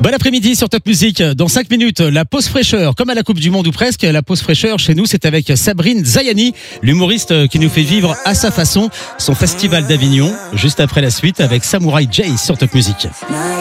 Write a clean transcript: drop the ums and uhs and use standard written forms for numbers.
Bon après-midi sur Top Music. Dans 5 minutes, la pause fraîcheur, comme à la Coupe du Monde ou presque. La pause fraîcheur chez nous, c'est avec Sabrine Zayani, l'humoriste qui nous fait vivre à sa façon son festival d'Avignon. Juste après la suite avec Samouraï Jay sur Top Music.